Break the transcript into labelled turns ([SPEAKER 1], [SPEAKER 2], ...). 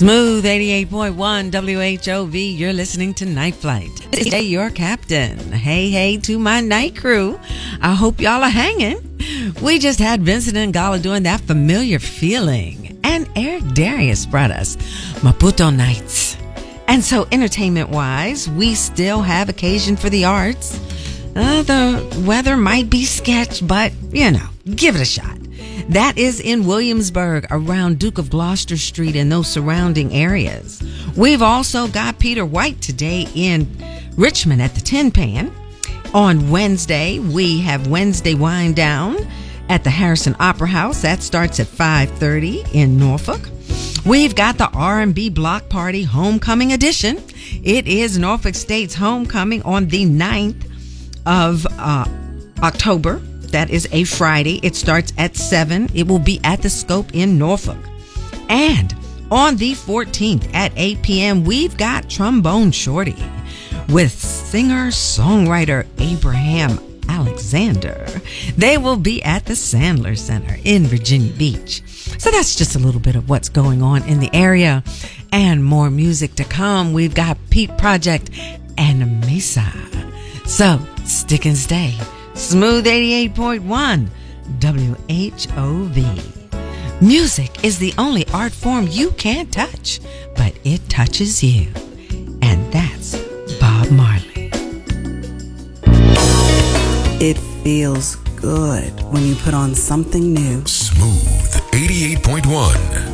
[SPEAKER 1] Smooth 88.1 WHOV, you're listening to Night Flight. Hey, your captain. Hey to my night crew. I hope y'all are hanging. We just had Vincent and Gala doing that familiar feeling. And Eric Darius brought us Maputo Nights. And so entertainment-wise, we still have occasion for the arts. The weather might be sketch, but, give it a shot. That is in Williamsburg, around Duke of Gloucester Street and those surrounding areas. We've also got Peter White today in Richmond at the Tin Pan. On Wednesday, we have Wednesday Wind Down at the Harrison Opera House. That starts at 5:30 in Norfolk. We've got the R&B Block Party Homecoming Edition. It is Norfolk State's homecoming on the 9th of October. That is a Friday. It starts at 7. It will be at the Scope in Norfolk. And on the 14th at 8 p.m., we've got Trombone Shorty with singer-songwriter Abraham Alexander. They will be at the Sandler Center in Virginia Beach. So that's just a little bit of what's going on in the area. And more music to come. We've got Pete Project and Mesa. So stick and stay. Smooth 88.1 WHOV. Music is the only art form you can't touch, but it touches you. And that's Bob Marley.
[SPEAKER 2] It feels good when you put on something new.
[SPEAKER 3] Smooth 88.1